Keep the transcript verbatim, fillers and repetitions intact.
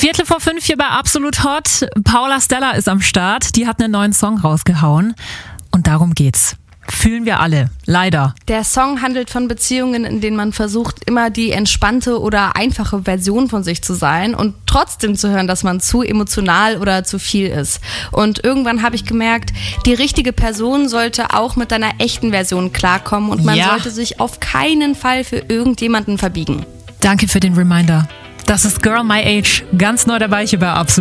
Viertel vor fünf hier bei Absolut Hot. Paula Stella ist am Start. Die hat einen neuen Song rausgehauen. Und darum geht's. Fühlen wir alle. Leider. Der Song handelt von Beziehungen, in denen man versucht, immer die entspannte oder einfache Version von sich zu sein und trotzdem zu hören, dass man zu emotional oder zu viel ist. Und irgendwann habe ich gemerkt, die richtige Person sollte auch mit deiner echten Version klarkommen und man Ja. sollte sich auf keinen Fall für irgendjemanden verbiegen. Danke für den Reminder. Das ist Girl My Age. Ganz neu dabei hier bei Absolut.